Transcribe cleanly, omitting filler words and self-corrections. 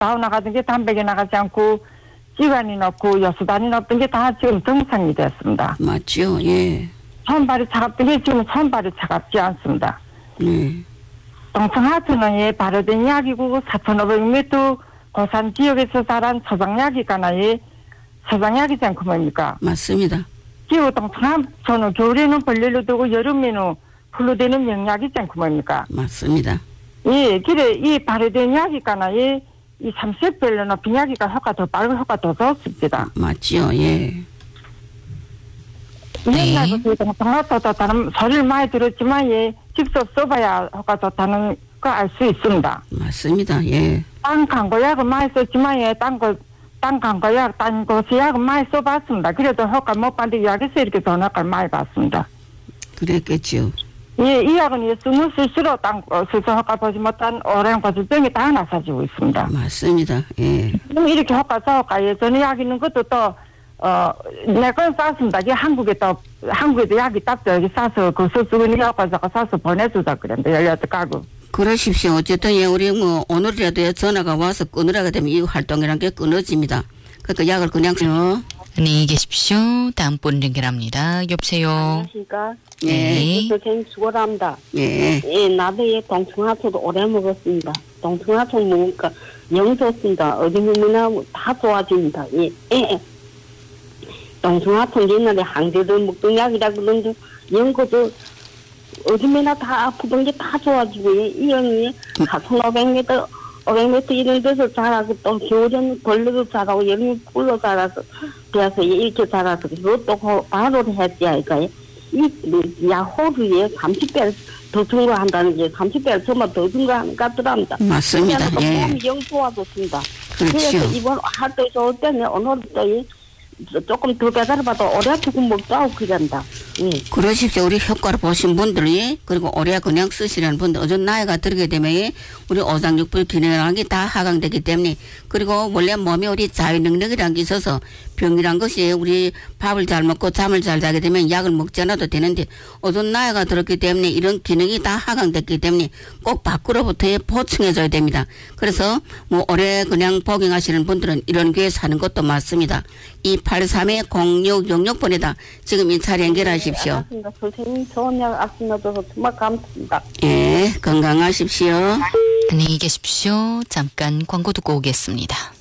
나가던 게 담백이 나가지 않고 지관이 높고 여수단이 높던 게 다 지금 정상이 됐습니다. 맞죠. 예. 손발이 차갑던 게 지금 손발이 차갑지 않습니다. 동청하천은 예, 발효된 약이고 4,500m 고산 지역에서 자란 소장약이가나요? 소장약이지 않고 뭡니까? 맞습니다. 기후 동청하천은 겨울에는 벌레로 되고 여름에는 풀로 되는 영약이지 않고 뭡니까? 맞습니다. 예, 그래 이 발효된 약이가나요? 이 삼색별로 높은 약이가 효과 더 빠르고 효과 더 좋습니다. 맞죠. 예. 영약은 동청하천도 다른 소리를 많이 들었지만 예, 직접 써봐야 효과 좋다는 거 알 수 있습니다. 맞습니다. 예. 땅 강고약은 많이 썼지만 예, 땅 강고약, 딴 고시약은 많이 써봤습니다. 그래도 효과 못 받는 약에서 이렇게 좋은 효과를 많이 봤습니다. 그랬겠죠. 예, 이 약은 예, 쓰면 쓸수록 수소 효과 보지 못한 오랜 고질병이 다 나서지고 있습니다. 맞습니다. 예. 그럼 이렇게 효과 좋을까? 예전에 약 있는 것도 또, 내 건 쌌습니다. 이게 한국에도 약이 딱죠. 여기 싸서 그 수수근이 효과자가 싸서 보내주자 그랬는데, 18가구. 그러십시오. 어쨌든 예, 우리 뭐 오늘이라도 전화가 와서 끊으라고 되면 이 활동이란 게 끊어집니다. 그러니까 약을 그냥 안녕히 계십시오. 다음 분 연결합니다. 여보세요. 안녕하십니까? 네. 선생님 수고합니다. 예. 예, 나도 예, 동청하초도 오래 먹었습니다. 동청하초 먹으니까 영 좋습니다. 어디 보면 다 좋아집니다. 예, 예. 동청하초 옛날에 항제도 먹던 약이라 그러는데 영거도 어디면나 다 아프던 게 다 좋아지고 이 형이 4,500m 500m 이런 데서 자라고 또 겨울에는 벌레도 자라고 여름에 꿀로 자라서 그래서 이렇게 자라서 그것도 바로 했지 아이가요. 이 야호르에 30배 더 증가한다는 게 30배 정말 더 증가하는 것 같더랍니다. 맞습니다. 예. 몸이 영 좋아졌습니다. 그렇죠. 그래서 이번 할때 좋을 때는 오늘도 조금 더 배달받아 오래 두고 먹자고 그런다. 그러십시오. 우리 효과를 보신 분들이 그리고 오래 그냥 쓰시라는 분들 어전 나이가 들게 되면 우리 오장육부 기능이라는 게 다 하강되기 때문에 그리고 원래 몸에 우리 자유 능력이라는 게 있어서 병이란 것이 우리 밥을 잘 먹고 잠을 잘 자게 되면 약을 먹지 않아도 되는데 어전 나이가 들었기 때문에 이런 기능이 다 하강됐기 때문에 꼭 밖으로부터 보충해줘야 됩니다. 그래서 뭐 오래 그냥 복용하시는 분들은 이런 교회 사는 것도 맞습니다. 283-0666번에다 지금 인차례 연결하십시오. 알겠습니다. 선생님 좋은 약 아끼셔서 정말 감사합니다. 예, 건강하십시오. 안녕히 계십시오. 잠깐 광고 듣고 오겠습니다.